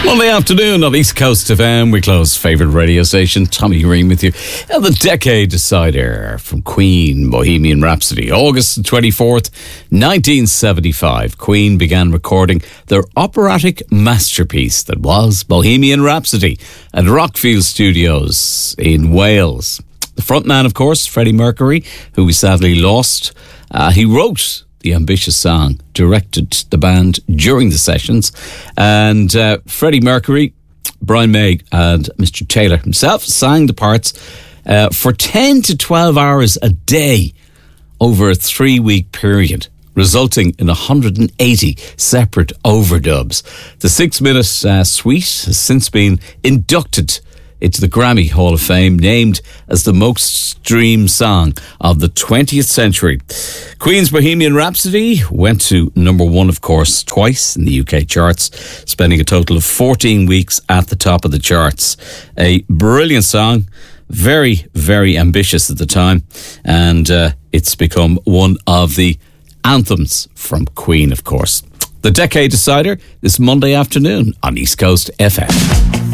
Monday afternoon on East Coast FM, we close favourite radio station, Tommy Green with you. And the Decade Decider from Queen, Bohemian Rhapsody. August 24th, 1975, Queen began recording their operatic masterpiece that was Bohemian Rhapsody at Rockfield Studios in Wales. The frontman, of course, Freddie Mercury, who we sadly lost, he wrote the ambitious song, directed the band during the sessions, and Freddie Mercury, Brian May and Mr. Taylor himself sang the parts for 10 to 12 hours a day over a 3-week period, resulting in 180 separate overdubs. The 6-minute suite has since been inducted into the Grammy Hall of Fame, named as the most streamed song of the 20th century. Queen's Bohemian Rhapsody went to number 1, of course, twice in the UK charts, spending a total of 14 weeks at the top of the charts. A brilliant song, very, very ambitious at the time, and it's become one of the anthems from Queen, of course. The Decade Decider this Monday afternoon on East Coast FM.